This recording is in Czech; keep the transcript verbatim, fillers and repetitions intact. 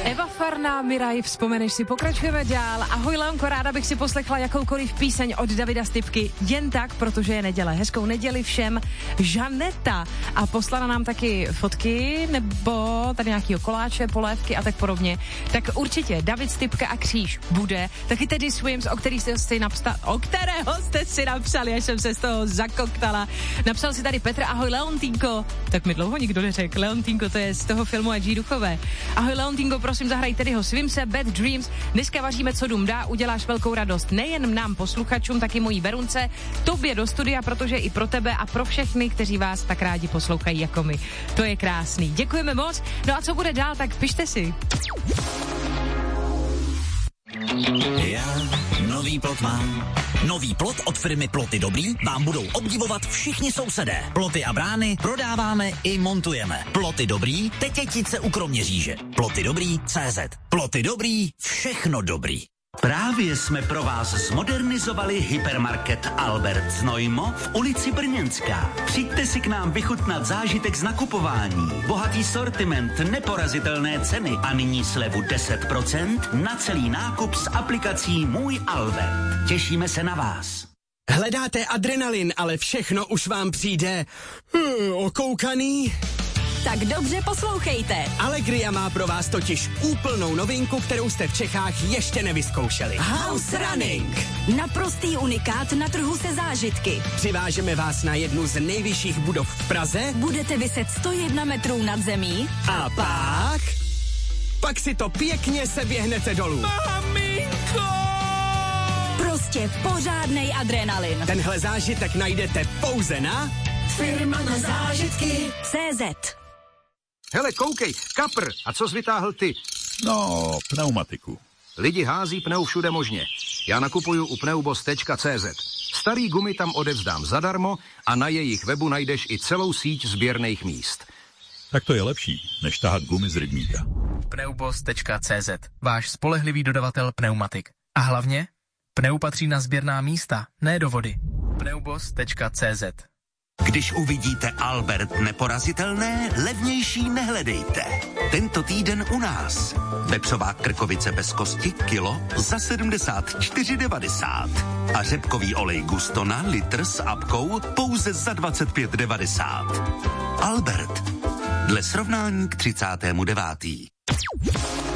Eva Farná, Miraj, vzpomeneš si, pokračujeme dál. Ahoj Leonko, ráda bych si poslechla jakoukoliv píseň od Davida Stypky, jen tak, protože je neděle. Hezkou neděli všem. Žaneta. A poslala nám taky fotky, nebo tady nějakýho koláče, polévky a tak podobně. Tak určitě David Stypka a kříž bude. Taky Teddy Swims, o který jste si napsal, o kterého jste si napsali, až jsem se z toho zakoktala. Napsal si tady Petr, ahoj Leontínko. Tak mi dlouho nikdo neřekl. Leontínko, to je z toho filmu A G Duchové. Ahoj Leontínko, prosím zahraj Teddyho Swimse, Bad Dreams. Dneska vaříme, co dům dá, uděláš velkou radost nejen nám posluchačům, taky mojí Verunce, tobě do studia, protože i pro tebe a pro všechny, kteří vás tak rádi poslouchají jako my. To je krásný. Děkujeme moc. No a co bude dál, tak pište si. Já nový plot mám. Nový plot od firmy Ploty Dobrý vám budou obdivovat všichni sousedé. Ploty a brány prodáváme i montujeme. Ploty Dobrý, Tetětice u Kroměříže. Ploty Dobrý tečka cé zet. Ploty Dobrý, všechno dobrý. Právě jsme pro vás zmodernizovali hypermarket Albert Znojmo v ulici Brněnská. Přijďte si k nám vychutnat zážitek z nakupování. Bohatý sortiment, neporazitelné ceny a nyní slevu deset procent na celý nákup s aplikací Můj Albert. Těšíme se na vás. Hledáte adrenalin, ale všechno už vám přijde hmm, okoukaný? Tak dobře poslouchejte. Allegria má pro vás totiž úplnou novinku, kterou jste v Čechách ještě nevyzkoušeli. House Running. Naprostý unikát na trhu se zážitky. Přivážeme vás na jednu z nejvyšších budov v Praze. Budete viset sto jedna metrů nad zemí. A pak... Pak si to pěkně seběhnete dolů. Maminko! Prostě pořádnej adrenalin. Tenhle zážitek najdete pouze na... Firma na zážitky cé zet. Hele, koukej, kapr, a co jsi vytáhl ty? No, pneumatiku. Lidi hází pneu všude možně. Já nakupuju u pneubos tečka cé zet. Starý gumy tam odevzdám zadarmo a na jejich webu najdeš i celou síť sběrných míst. Tak to je lepší, než tahat gumy z rybníka. pneubos tečka cé zet. Váš spolehlivý dodavatel pneumatik. A hlavně, pneu patří na sběrná místa, ne do vody. pneubos tečka cé zet. Když uvidíte Albert neporazitelné, levnější nehledejte. Tento týden u nás. Vepřová krkovice bez kosti, kilo za sedmdesát čtyři devadesát. A řepkový olej Gustona, litr s apkou, pouze za dvacet pět devadesát. Albert. Dle srovnání k třicátému devátému